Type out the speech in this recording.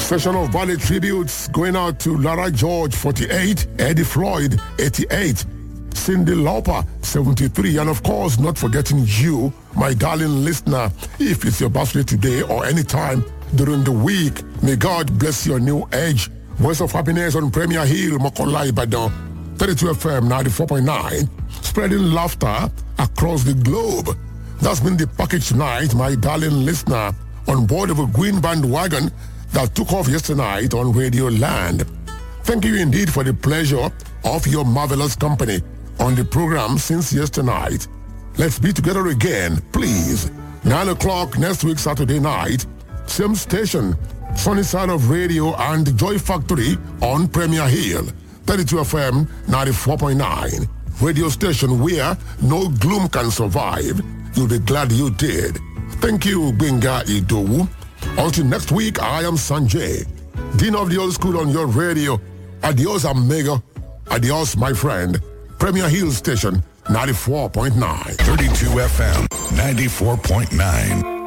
Session of Valley tributes going out to Lara George, 48, Eddie Floyd, 88, Cindy Lauper, 73, and of course, not forgetting you, my darling listener. If it's your birthday today or any time during the week, may God bless your new age. Voice of Happiness on Premier Hill, Mokola Ibadan, 32 FM 94.9, spreading laughter across the globe. That's been the package tonight, my darling listener, on board of a green bandwagon that took off yesterday night on Radio Land. Thank you indeed for the pleasure of your marvelous company on the program since yesterday night. Let's be together again, please. 9 o'clock next week, Saturday night. Same station, Sunny Side of Radio and Joy Factory on Premier Hill, 32 FM 94.9. Radio station where no gloom can survive. You'll be glad you did. Thank you, Benga Idowu. Until next week, I am Sanjay, Dean of the Old School on your radio. Adios, amigo. Adios, my friend. Premier Hill Station, 94.9. 32 FM, 94.9.